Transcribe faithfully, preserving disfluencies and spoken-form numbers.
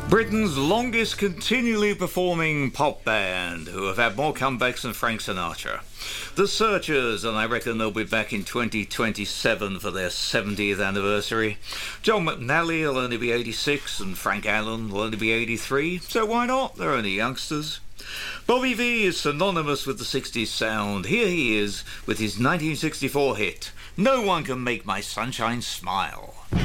Britain's longest continually performing pop band, who have had more comebacks than Frank Sinatra. The Searchers, and I reckon they'll be back in twenty twenty-seven for their seventieth anniversary. John McNally will only be eighty-six, and Frank Allen will only be eighty-three, so why not? They're only youngsters. Bobby Vee is synonymous with the sixties sound. Here he is with his nineteen sixty-four hit, No One Can Make My Sunshine Smile.